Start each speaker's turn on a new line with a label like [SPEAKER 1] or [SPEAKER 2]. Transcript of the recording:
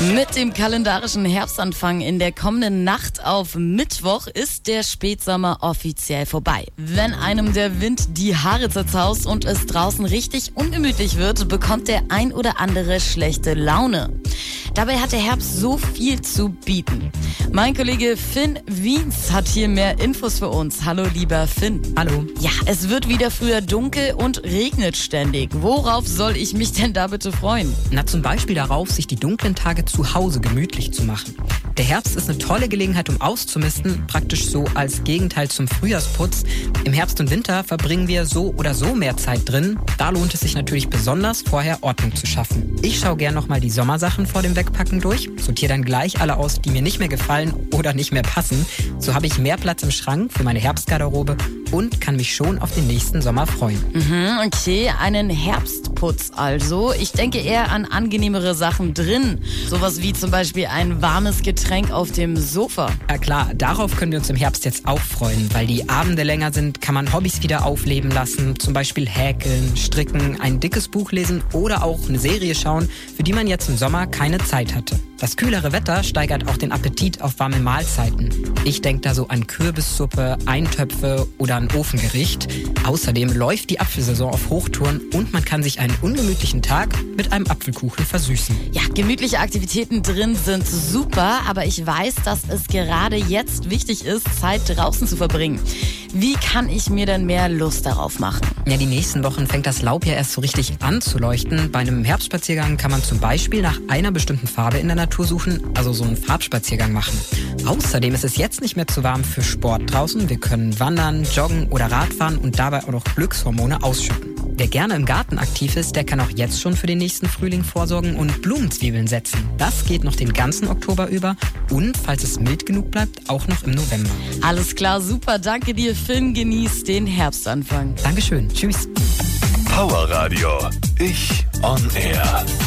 [SPEAKER 1] Mit dem kalendarischen Herbstanfang in der kommenden Nacht auf Mittwoch ist der Spätsommer offiziell vorbei. Wenn einem der Wind die Haare zerzaust und es draußen richtig ungemütlich wird, bekommt der ein oder andere schlechte Laune. Dabei hat der Herbst so viel zu bieten. Mein Kollege Finn Wiens hat hier mehr Infos für uns. Hallo lieber Finn.
[SPEAKER 2] Hallo.
[SPEAKER 1] Ja, es wird wieder früher dunkel und regnet ständig. Worauf soll ich mich denn da bitte freuen?
[SPEAKER 2] Na, zum Beispiel darauf, sich die dunklen Tage zu Hause gemütlich zu machen. Der Herbst ist eine tolle Gelegenheit, um auszumisten, praktisch so als Gegenteil zum Frühjahrsputz. Im Herbst und Winter verbringen wir so oder so mehr Zeit drin. Da lohnt es sich natürlich besonders, vorher Ordnung zu schaffen. Ich schaue gern nochmal die Sommersachen vor dem Wegpacken durch, sortiere dann gleich alle aus, die mir nicht mehr gefallen oder nicht mehr passen. So habe ich mehr Platz im Schrank für meine Herbstgarderobe und kann mich schon auf den nächsten Sommer freuen.
[SPEAKER 1] Okay, einen Herbstputz also. Ich denke eher an angenehmere Sachen drin. Sowas wie zum Beispiel ein warmes Getränk auf dem Sofa.
[SPEAKER 2] Ja klar, darauf können wir uns im Herbst jetzt auch freuen. Weil die Abende länger sind, kann man Hobbys wieder aufleben lassen. Zum Beispiel häkeln, stricken, ein dickes Buch lesen oder auch eine Serie schauen, für die man jetzt im Sommer keine Zeit hatte. Das kühlere Wetter steigert auch den Appetit auf warme Mahlzeiten. Ich denke da so an Kürbissuppe, Eintöpfe oder ein Ofengericht. Außerdem läuft die Apfelsaison auf Hochtouren und man kann sich einen ungemütlichen Tag mit einem Apfelkuchen versüßen.
[SPEAKER 1] Ja, gemütliche Aktivitäten drin sind super, aber ich weiß, dass es gerade jetzt wichtig ist, Zeit draußen zu verbringen. Wie kann ich mir denn mehr Lust darauf machen?
[SPEAKER 2] Ja, die nächsten Wochen fängt das Laub ja erst so richtig an zu leuchten. Bei einem Herbstspaziergang kann man zum Beispiel nach einer bestimmten Farbe in der Natur suchen, also so einen Farbspaziergang machen. Außerdem ist es jetzt nicht mehr zu warm für Sport draußen. Wir können wandern, joggen oder Radfahren und dabei auch noch Glückshormone ausschütten. Wer gerne im Garten aktiv ist, der kann auch jetzt schon für den nächsten Frühling vorsorgen und Blumenzwiebeln setzen. Das geht noch den ganzen Oktober über und, falls es mild genug bleibt, auch noch im November.
[SPEAKER 1] Alles klar, super, danke dir Finn, genieß den Herbstanfang.
[SPEAKER 2] Dankeschön, tschüss.
[SPEAKER 3] Power Radio, ich on Air.